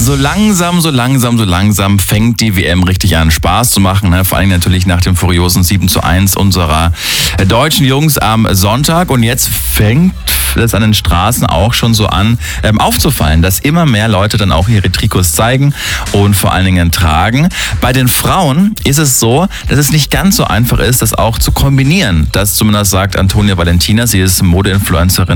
So langsam fängt die WM richtig an Spaß zu machen. Ne? Vor allem natürlich nach dem furiosen 7:1 unserer deutschen Jungs am Sonntag. Und jetzt fängt es an den Straßen auch schon so an aufzufallen, dass immer mehr Leute dann auch ihre Trikots zeigen und vor allen Dingen tragen. Bei den Frauen ist es so, dass es nicht ganz so einfach ist, das auch zu kombinieren. Das zumindest sagt Antonia Valentina. Sie ist Modeinfluencerin